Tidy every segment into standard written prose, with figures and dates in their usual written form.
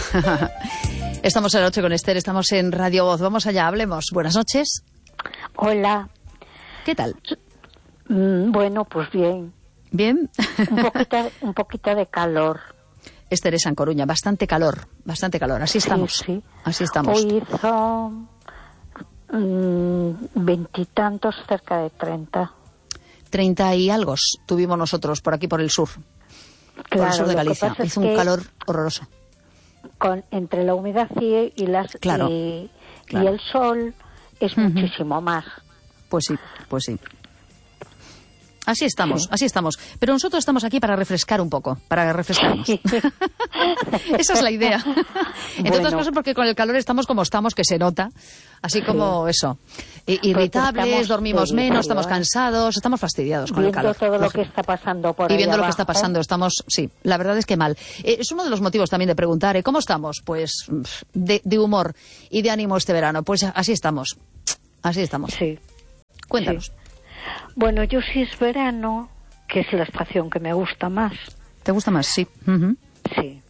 Estamos a la noche con Esther, estamos en Radio Voz. Vamos allá, hablemos. Buenas noches. Hola. ¿Qué tal? Bueno, pues bien. ¿Bien? Un poquito de calor. Esther es en Coruña, bastante calor. Así estamos. Sí. Así estamos. Hoy hizo 20 y tantos, cerca de 30. 30 y algo tuvimos nosotros por aquí, por el sur. Claro, por el sur de Galicia. Hizo un calor horroroso. Entre la humedad y el sol es muchísimo más. Pues sí. Así estamos. Pero nosotros estamos aquí para refrescar un poco, para refrescarnos. Esa es la idea. Entre otras cosas porque con el calor estamos como estamos, que se nota. Así como eso. Irritables, dormimos menos, estamos cansados, estamos fastidiados con el calor. Viendo todo lo que está pasando por ahí. Y viendo abajo. lo que está pasando, la verdad es que mal. Es uno de los motivos también de preguntar, ¿cómo estamos? Pues de humor y de ánimo este verano. Pues así estamos. Sí. Cuéntanos. Sí. Bueno, yo sí es verano, que es la estación que me gusta más. ¿Te gusta más? Sí. Sí.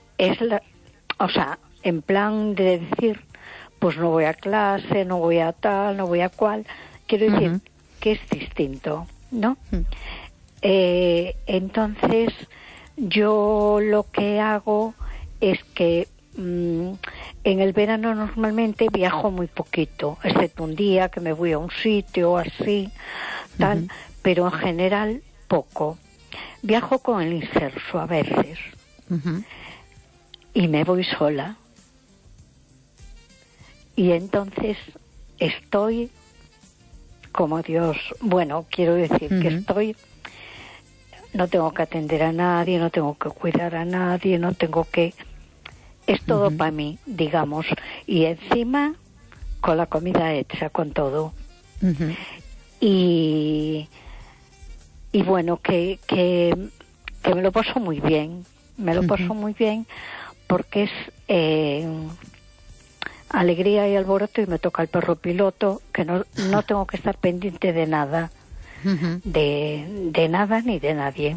En plan de decir, pues no voy a clase, no voy a tal, no voy a cual. Quiero decir que es distinto, ¿no? Entonces, yo lo que hago es que en el verano normalmente viajo muy poquito, excepto un día que me voy a un sitio así, tal, pero en general poco. Viajo con el inserso a veces y me voy sola. Y entonces estoy como Dios. Bueno, quiero decir que no tengo que atender a nadie, no tengo que cuidar a nadie, no tengo que... Es todo para mí, digamos. Y encima, con la comida hecha, con todo. Y bueno, que me lo paso muy bien. Me lo paso muy bien porque es alegría y alboroto y me toca el perro piloto, que no tengo que estar pendiente de nada. De nada ni de nadie.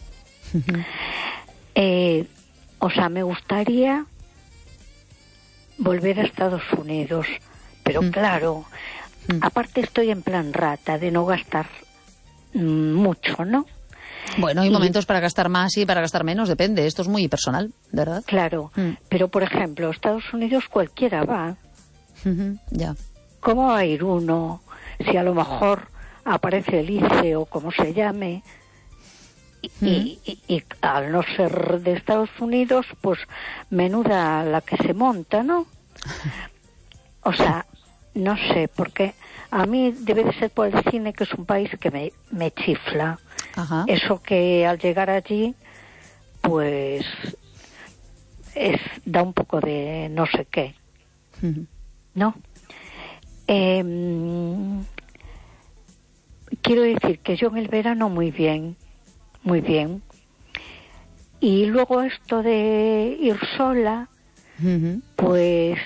Me gustaría volver a Estados Unidos, pero claro, aparte estoy en plan rata de no gastar mucho, ¿no? Bueno, hay momentos para gastar más y para gastar menos, depende, esto es muy personal, ¿verdad? Claro, pero por ejemplo, Estados Unidos cualquiera va. Ya. ¿Cómo va a ir uno si a lo mejor aparece el ICE o como se llame? Y al no ser de Estados Unidos, pues menuda la que se monta, ¿no? No sé, porque a mí debe de ser por el cine, que es un país que me chifla. Eso que al llegar allí, pues da un poco de no sé qué, ¿no? Quiero decir que yo en el verano muy bien. Y luego esto de ir sola, pues,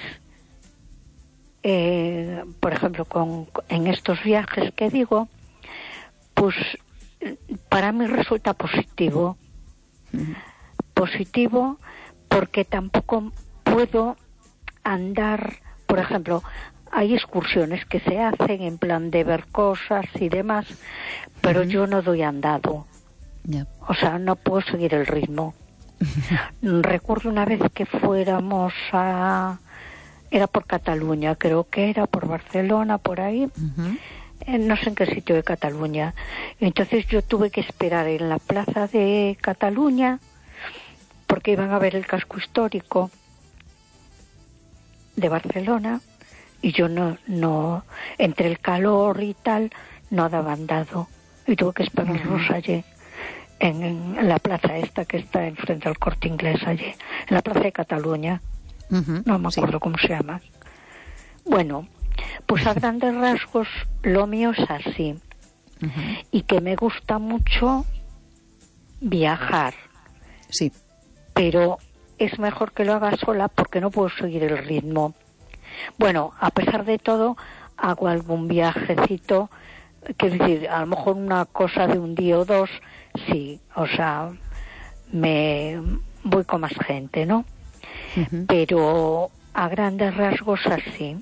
por ejemplo, en estos viajes que digo, pues para mí resulta positivo. Positivo porque tampoco puedo andar, por ejemplo, hay excursiones que se hacen en plan de ver cosas y demás, pero yo no doy andado. Yeah. No puedo seguir el ritmo. Recuerdo una vez que fuéramos era por Cataluña, creo que era por Barcelona, por ahí, no sé en qué sitio de Cataluña. Entonces yo tuve que esperar en la plaza de Cataluña porque iban a ver el casco histórico de Barcelona y yo no entre el calor y tal no daba andado y tuve que esperarlos allí en la plaza esta que está enfrente al Corte Inglés, allí en la plaza de Cataluña. No me acuerdo cómo se llama. Bueno, pues a grandes rasgos lo mío es así. Y que me gusta mucho viajar. Sí. Pero es mejor que lo haga sola porque no puedo seguir el ritmo. Bueno, a pesar de todo, hago algún viajecito, quiero decir, a lo mejor una cosa de un día o dos, sí, me voy con más gente, ¿no? pero a grandes rasgos así.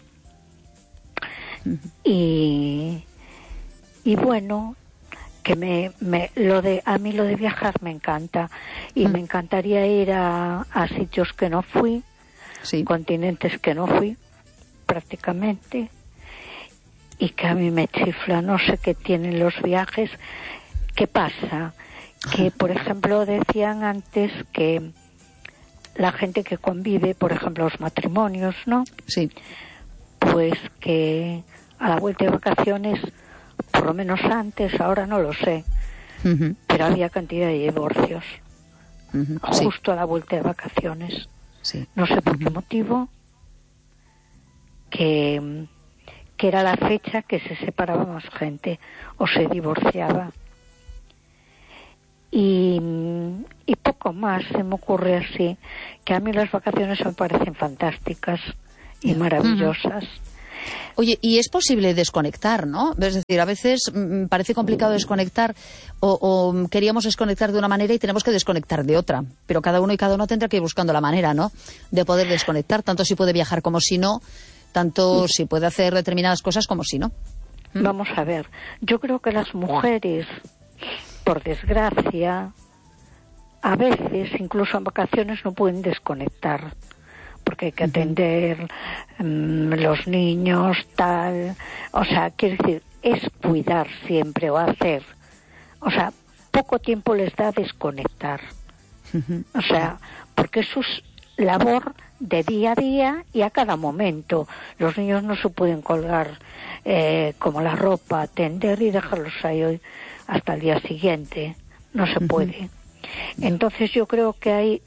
Y bueno, que a mí lo de viajar me encanta, y me encantaría ir a sitios que no fui, continentes que no fui prácticamente, y que a mí me chifla, no sé qué tienen los viajes. ¿Qué pasa? Que, por ejemplo, decían antes que la gente que convive, por ejemplo, los matrimonios, ¿no? Sí. Pues que a la vuelta de vacaciones, por lo menos antes, ahora no lo sé, pero había cantidad de divorcios justo a la vuelta de vacaciones. Sí. No sé por qué motivo, que era la fecha que se separaba más gente o se divorciaba. Y poco más se me ocurre así, que a mí las vacaciones me parecen fantásticas y maravillosas. Oye, y es posible desconectar, ¿no? Es decir, a veces parece complicado desconectar, o queríamos desconectar de una manera y tenemos que desconectar de otra, pero cada uno tendrá que ir buscando la manera, ¿no?, de poder desconectar, tanto si puede viajar como si no, tanto si puede hacer determinadas cosas como si no. Vamos a ver, yo creo que las mujeres, por desgracia, a veces, incluso en vacaciones, no pueden desconectar, porque hay que atender los niños, tal. O sea, quiero decir, es cuidar siempre o hacer. O sea, poco tiempo les da desconectar. O sea, porque eso es labor de día a día y a cada momento. Los niños no se pueden colgar como la ropa, tender y dejarlos ahí hoy hasta el día siguiente. No se puede. Entonces yo creo que hay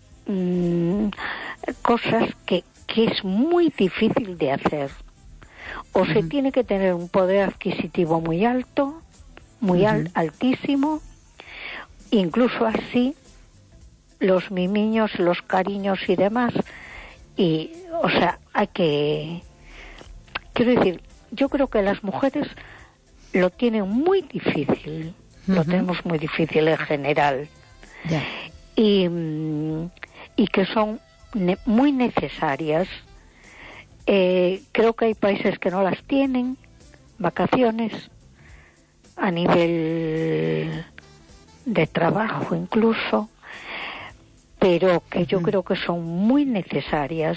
cosas que es muy difícil de hacer. O se tiene que tener un poder adquisitivo muy alto, muy altísimo, incluso así los mimiños, los cariños y demás. Y, o sea, quiero decir, yo creo que las mujeres lo tienen muy difícil, lo tenemos muy difícil en general. Yeah. Y que son muy necesarias. Creo que hay países que no las tienen, vacaciones, a nivel de trabajo incluso, pero que yo creo que son muy necesarias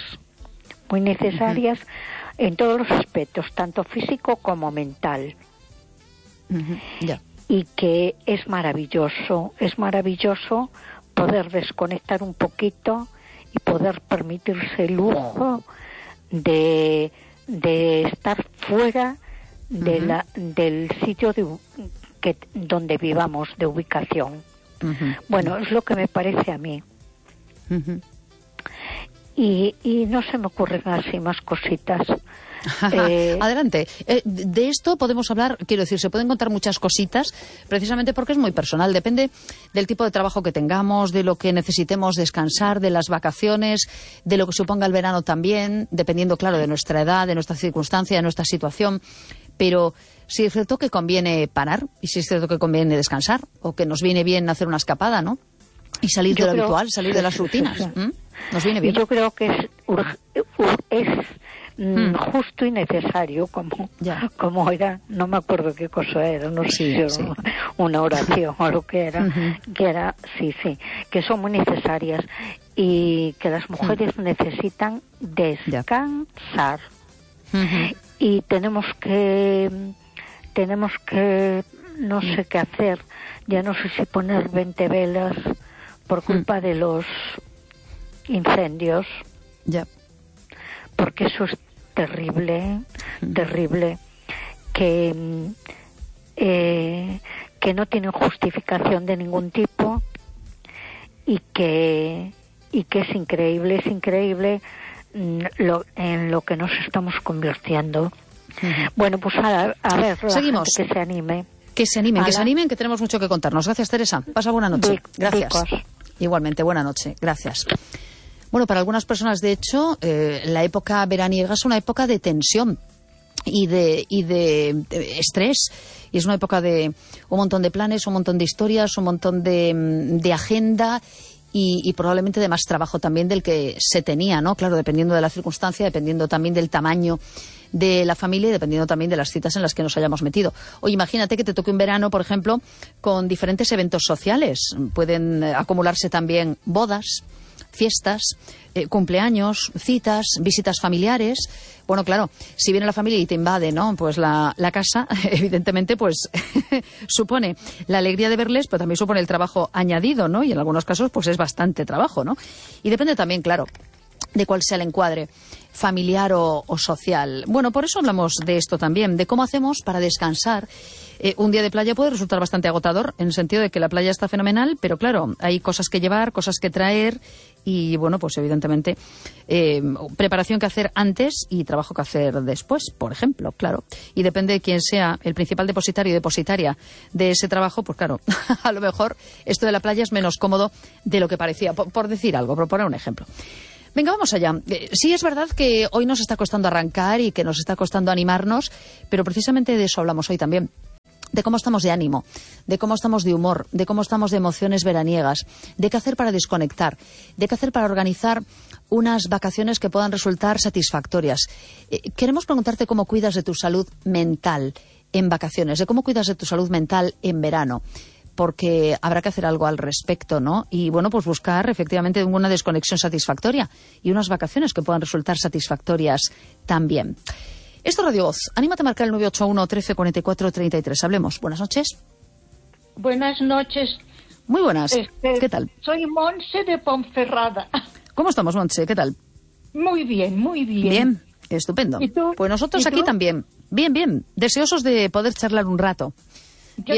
en todos los aspectos, tanto físico como mental. Yeah. Y que es maravilloso poder desconectar un poquito y poder permitirse el lujo de estar fuera del sitio donde vivamos, de ubicación. Bueno, es lo que me parece a mí. Y no se me ocurren así más cositas. Adelante. De esto podemos hablar, quiero decir, se pueden contar muchas cositas, precisamente porque es muy personal. Depende del tipo de trabajo que tengamos, de lo que necesitemos descansar, de las vacaciones, de lo que suponga el verano también, dependiendo, claro, de nuestra edad, de nuestra circunstancia, de nuestra situación. Pero sí es cierto que conviene parar, y sí es cierto que conviene descansar, o que nos viene bien hacer una escapada, ¿no? Y salir de lo habitual, salir de las rutinas. Nos viene bien. Yo creo que es justo y necesario, como era, no me acuerdo qué cosa era, no sé si era una oración o lo que era, que son muy necesarias y que las mujeres necesitan descansar. Y tenemos que no sé qué hacer, ya no sé si poner 20 velas por culpa de los incendios, porque eso es terrible, que no tienen justificación de ningún tipo y que es increíble en lo que nos estamos convirtiendo. Bueno, pues a ver, seguimos. Que se anime. Que se animen, que tenemos mucho que contarnos. Gracias, Teresa. Pasa buena noche. Gracias. Igualmente, buena noche. Gracias. Bueno, para algunas personas, de hecho, la época veraniega es una época de tensión y de estrés. Y es una época de un montón de planes, un montón de historias, un montón de agenda. y probablemente de más trabajo también del que se tenía, ¿no? Claro, dependiendo de la circunstancia, dependiendo también del tamaño de la familia y dependiendo también de las citas en las que nos hayamos metido. Oye, imagínate que te toque un verano, por ejemplo, con diferentes eventos sociales. Pueden acumularse también bodas, fiestas, cumpleaños, citas, visitas familiares. Bueno, claro, si viene la familia y te invade, ¿no? Pues la casa, evidentemente, pues supone la alegría de verles, pero también supone el trabajo añadido, ¿no? Y en algunos casos, pues es bastante trabajo, ¿no? Y depende también, claro, de cuál sea el encuadre familiar o social. Bueno, por eso hablamos de esto también, de cómo hacemos para descansar. Un día de playa puede resultar bastante agotador, en el sentido de que la playa está fenomenal, pero claro, hay cosas que llevar, cosas que traer y, bueno, pues evidentemente preparación que hacer antes y trabajo que hacer después, por ejemplo, claro. Y depende de quién sea el principal depositario y depositaria de ese trabajo, pues claro, a lo mejor esto de la playa es menos cómodo de lo que parecía, por decir algo, por poner un ejemplo. Venga, vamos allá. Sí, es verdad que hoy nos está costando arrancar y que nos está costando animarnos, pero precisamente de eso hablamos hoy también. De cómo estamos de ánimo, de cómo estamos de humor, de cómo estamos de emociones veraniegas, de qué hacer para desconectar, de qué hacer para organizar unas vacaciones que puedan resultar satisfactorias. Queremos preguntarte cómo cuidas de tu salud mental en vacaciones, de cómo cuidas de tu salud mental en verano, porque habrá que hacer algo al respecto, ¿no? Y, bueno, pues buscar efectivamente una desconexión satisfactoria y unas vacaciones que puedan resultar satisfactorias también. Esto es Radio Voz. Anímate a marcar el 981 13 44 33. Hablemos. Buenas noches. Buenas noches. Muy buenas. ¿Qué tal? Soy Montse de Ponferrada. ¿Cómo estamos, Montse? ¿Qué tal? Muy bien, muy bien. Bien, estupendo. ¿Y tú? Pues nosotros aquí también. Bien, bien. Deseosos de poder charlar un rato. Yo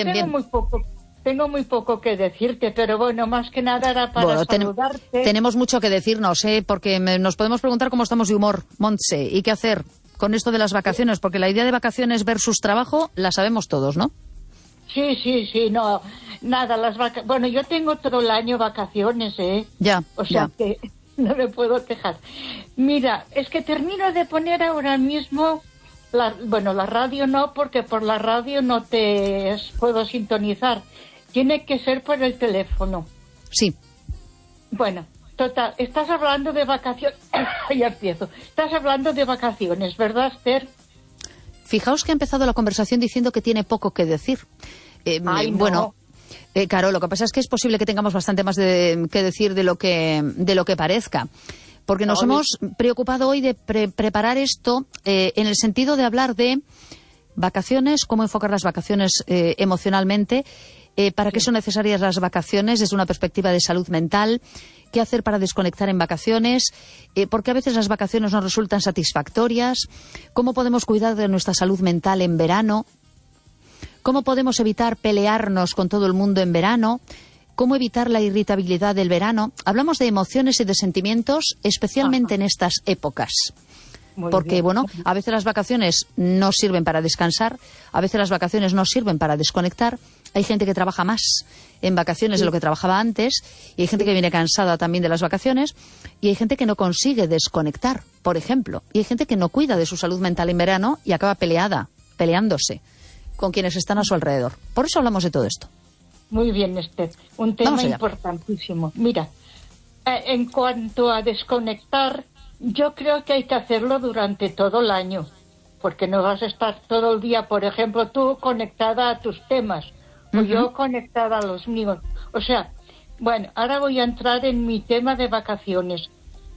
tengo muy poco que decirte, pero bueno, más que nada era para saludarte. Tenemos mucho que decirnos, porque nos podemos preguntar cómo estamos de humor, Montse, y qué hacer con esto de las vacaciones, porque la idea de vacaciones versus trabajo la sabemos todos, ¿no? Sí, no, nada, bueno, yo tengo todo el año vacaciones, Ya, o sea que no me puedo quejar. Mira, es que termino de poner ahora mismo, la radio no, porque por la radio no te puedo sintonizar, tiene que ser por el teléfono. Sí. Bueno, total, estás hablando de vacaciones, ya empiezo, estás hablando de vacaciones, ¿verdad, Esther? Fijaos que ha empezado la conversación diciendo que tiene poco que decir. Ay, no. Bueno, claro, lo que pasa es que es posible que tengamos bastante más que decir de lo que parezca. Porque nos hemos preocupado hoy de preparar esto en el sentido de hablar de vacaciones, cómo enfocar las vacaciones emocionalmente, para qué son necesarias las vacaciones desde una perspectiva de salud mental, qué hacer para desconectar en vacaciones, porque a veces las vacaciones no resultan satisfactorias, cómo podemos cuidar de nuestra salud mental en verano, cómo podemos evitar pelearnos con todo el mundo en verano, cómo evitar la irritabilidad del verano. Hablamos de emociones y de sentimientos, especialmente en estas épocas. Porque, bueno, a veces las vacaciones no sirven para descansar, a veces las vacaciones no sirven para desconectar. Hay gente que trabaja más en vacaciones de lo que trabajaba antes, y hay gente que viene cansada también de las vacaciones, y hay gente que no consigue desconectar, por ejemplo. Y hay gente que no cuida de su salud mental en verano y acaba peleándose con quienes están a su alrededor. Por eso hablamos de todo esto. Muy bien, Esther. Un tema importantísimo. Mira, en cuanto a desconectar, yo creo que hay que hacerlo durante todo el año, porque no vas a estar todo el día, por ejemplo, tú conectada a tus temas, o yo conectada a los míos. O sea, bueno, ahora voy a entrar en mi tema de vacaciones.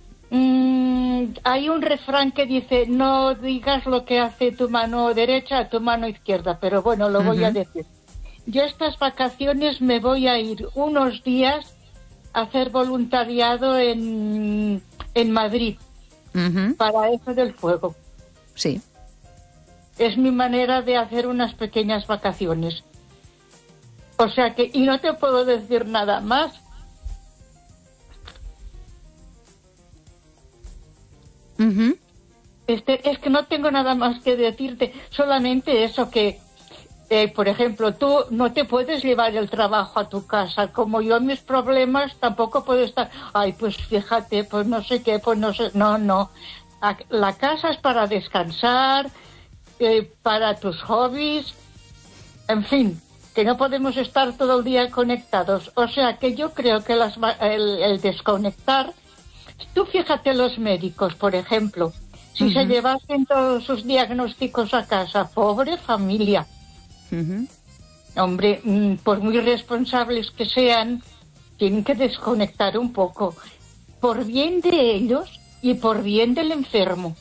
Hay un refrán que dice, no digas lo que hace tu mano derecha a tu mano izquierda, pero bueno, lo voy a decir. Yo estas vacaciones me voy a ir unos días a hacer voluntariado en Madrid, para eso del fuego. Sí. Es mi manera de hacer unas pequeñas vacaciones. O sea que, y no te puedo decir nada más. Es que no tengo nada más que decirte, solamente eso que, por ejemplo, tú no te puedes llevar el trabajo a tu casa, como yo mis problemas tampoco puedo estar, ay, pues fíjate, pues no sé qué, pues no sé, no. La casa es para descansar, para tus hobbies, en fin, que no podemos estar todo el día conectados. O sea que yo creo que el desconectar, tú fíjate los médicos, por ejemplo, si se llevasen todos sus diagnósticos a casa, pobre familia. Hombre, por muy responsables que sean, tienen que desconectar un poco, por bien de ellos y por bien del enfermo.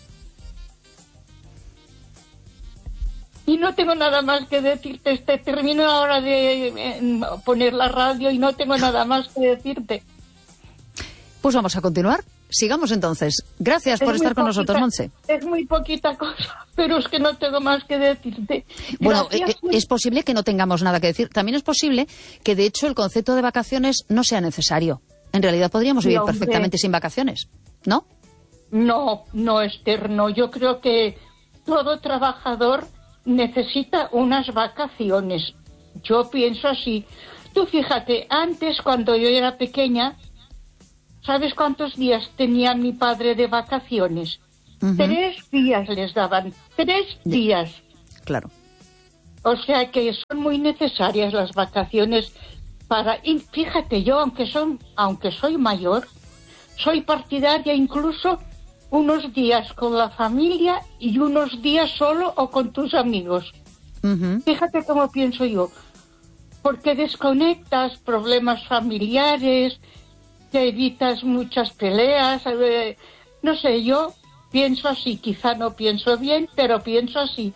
Y no tengo nada más que decirte. Termino ahora de poner la radio y no tengo nada más que decirte. Pues vamos a continuar. Sigamos entonces. Gracias por estar con nosotros, Montse. Es muy poquita cosa, pero es que no tengo más que decirte. Bueno, es posible que no tengamos nada que decir. También es posible que, de hecho, el concepto de vacaciones no sea necesario. En realidad podríamos vivir perfectamente sin vacaciones, ¿no? No, Esther, no. Yo creo que todo trabajador necesita unas vacaciones. Yo pienso así. Tú fíjate, antes cuando yo era pequeña, ¿sabes cuántos días tenía mi padre de vacaciones? 3 días les daban, 3 días. Claro. O sea que son muy necesarias las vacaciones y fíjate, yo aunque soy mayor, soy partidaria incluso unos días con la familia y unos días solo o con tus amigos. Fíjate cómo pienso yo, porque desconectas problemas familiares, te evitas muchas peleas, no sé, yo pienso así, quizá no pienso bien, pero pienso así.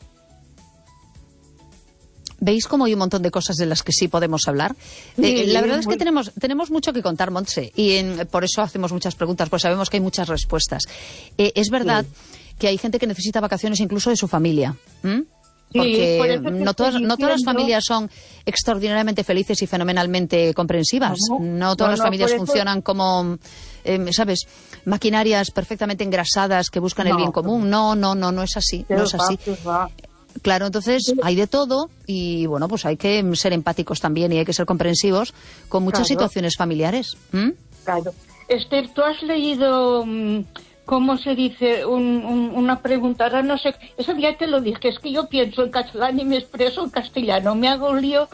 ¿Veis cómo hay un montón de cosas de las que sí podemos hablar? La verdad es que tenemos mucho que contar, Montse, y por eso hacemos muchas preguntas, pues sabemos que hay muchas respuestas. Es verdad que hay gente que necesita vacaciones incluso de su familia, porque no todas las familias son extraordinariamente felices y fenomenalmente comprensivas. No todas las familias funcionan como, ¿sabes?, maquinarias perfectamente engrasadas que buscan el bien común. No es así, no es así. Claro, entonces hay de todo y, bueno, pues hay que ser empáticos también y hay que ser comprensivos con muchas situaciones familiares. Claro. Esther, ¿tú has leído, cómo se dice, una pregunta? Ahora no sé, eso ya te lo dije, es que yo pienso en catalán y me expreso en castellano. Me hago un lío.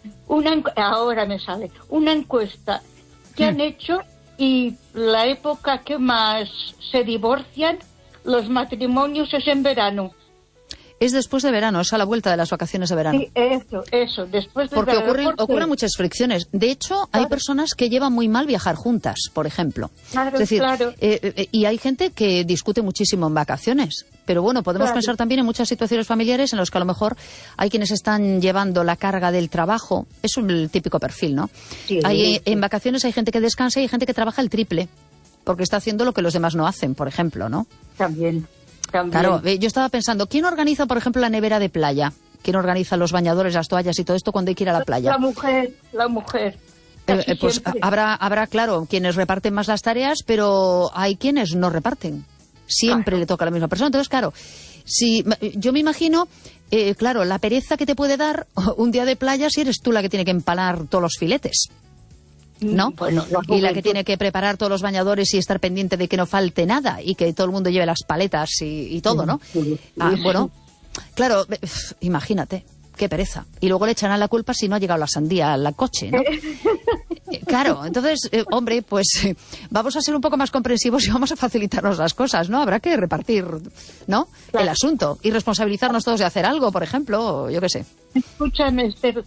Ahora me sale una encuesta que han hecho y la época que más se divorcian los matrimonios es en verano. Es después de verano, es a la vuelta de las vacaciones de verano. Sí, eso, después de verano. Porque ocurren muchas fricciones. De hecho, hay personas que llevan muy mal viajar juntas, por ejemplo. Claro, es decir, claro. Y hay gente que discute muchísimo en vacaciones. Pero bueno, podemos pensar también en muchas situaciones familiares en las que a lo mejor hay quienes están llevando la carga del trabajo. Es el típico perfil, ¿no? Sí, en vacaciones hay gente que descansa y hay gente que trabaja el triple, porque está haciendo lo que los demás no hacen, por ejemplo, ¿no? También. Claro, yo estaba pensando, ¿quién organiza, por ejemplo, la nevera de playa? ¿Quién organiza los bañadores, las toallas y todo esto cuando hay que ir a la playa? La mujer. Pues habrá, claro, quienes reparten más las tareas, pero hay quienes no reparten. Siempre le toca a la misma persona. Entonces, claro, yo me imagino, claro, la pereza que te puede dar un día de playa si eres tú la que tiene que empalar todos los filetes, ¿no? Bueno, y la que tiene que preparar todos los bañadores y estar pendiente de que no falte nada y que todo el mundo lleve las paletas y todo, ¿no? Bueno, claro, imagínate, qué pereza. Y luego le echarán la culpa si no ha llegado la sandía al coche, ¿no? Claro, entonces, hombre, pues vamos a ser un poco más comprensivos y vamos a facilitarnos las cosas, ¿no? Habrá que repartir, ¿no? Claro. El asunto y responsabilizarnos todos de hacer algo, por ejemplo, yo qué sé. Escúchame, Esther.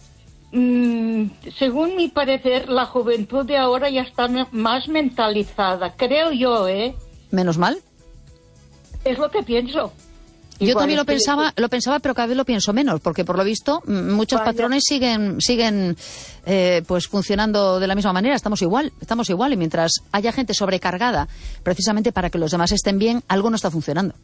Según mi parecer, la juventud de ahora ya está más mentalizada, creo yo, ¿eh? Menos mal. Es lo que pienso. Yo también lo pensaba, pero cada vez lo pienso menos, porque por lo visto muchos patrones siguen pues funcionando de la misma manera. Estamos igual, y mientras haya gente sobrecargada, precisamente para que los demás estén bien, algo no está funcionando.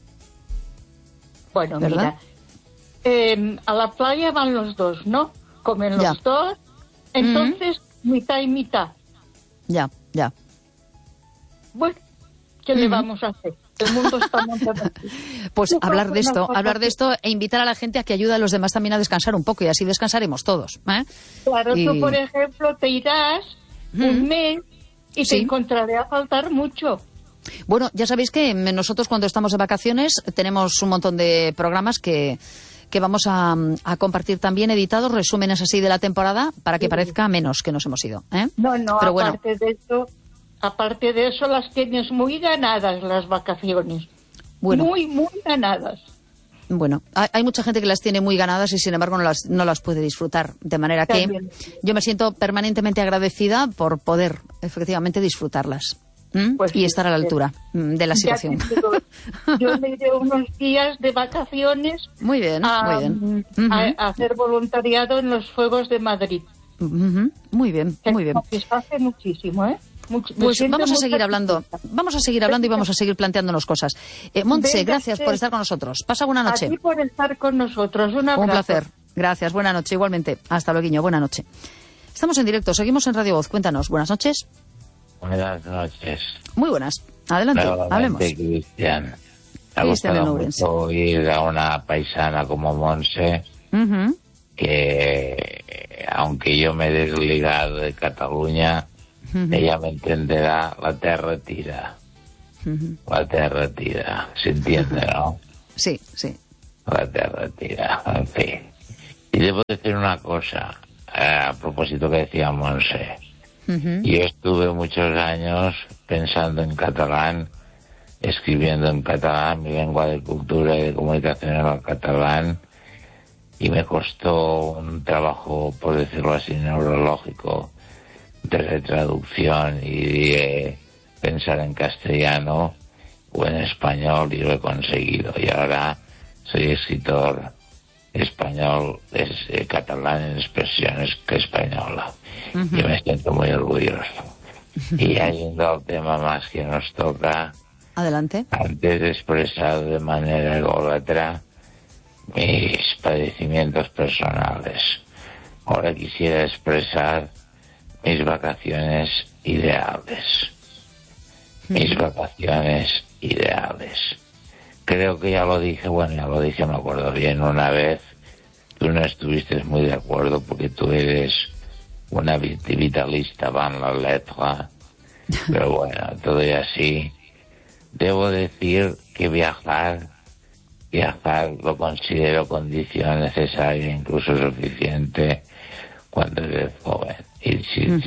Bueno, ¿verdad? Mira, a la playa van los dos, ¿no? Comen los dos, entonces mitad y mitad. Ya. Bueno, ¿qué le vamos a hacer? El mundo está montado. Pues hablar de esto e invitar a la gente a que ayude a los demás también a descansar un poco y así descansaremos todos. Claro, tú por ejemplo te irás un mes y te encontraré a faltar mucho. Bueno, ya sabéis que nosotros cuando estamos de vacaciones tenemos un montón de programas que que vamos a compartir también editados resúmenes así de la temporada para que parezca menos que nos hemos ido. No, pero aparte de eso las tienes muy ganadas las vacaciones. Bueno. Muy, muy ganadas. Bueno, hay mucha gente que las tiene muy ganadas y sin embargo no las puede disfrutar. De manera que yo me siento permanentemente agradecida por poder efectivamente disfrutarlas. Pues y estar a la altura de la situación. Yo me iré unos días de vacaciones muy bien. a hacer voluntariado en los Fuegos de Madrid. Muy bien. Me satisface muchísimo, ¿eh? Pues vamos a seguir hablando y vamos a seguir planteándonos cosas. Montse, gracias por estar con nosotros. Pasa buena noche. A ti por estar con nosotros. Un abrazo. Un placer. Gracias. Buena noche. Igualmente. Hasta luego. Buena noche. Estamos en directo. Seguimos en Radio Voz. Cuéntanos. Buenas noches. Buenas noches. Muy buenas. Adelante. Hablemos. Cristian. Me ha gustado mucho oír a una paisana como Montse, que aunque yo me he desligado de Cataluña, ella me entenderá, la terra tira. La terra tira. ¿Se entiende, no? Sí. La terra tira, en fin. Y debo decir una cosa, a propósito que decía Montse. Yo estuve muchos años pensando en catalán, escribiendo en catalán, mi lengua de cultura y de comunicación era el catalán, y me costó un trabajo, por decirlo así, neurológico, de traducción y de pensar en castellano o en español, y lo he conseguido. Y ahora soy escritor español, catalán en expresiones que española. Yo me siento muy orgulloso. Y yendo al tema más que nos toca, adelante. Antes he expresado de manera ególatra mis padecimientos personales. Ahora quisiera expresar mis vacaciones ideales. Mis vacaciones ideales. Creo que ya lo dije, me acuerdo bien una vez. Tú no estuviste muy de acuerdo porque tú eres una vitalista van la letra. Pero bueno, todo y así. Debo decir que viajar lo considero condición necesaria, incluso suficiente, cuando eres joven. Y si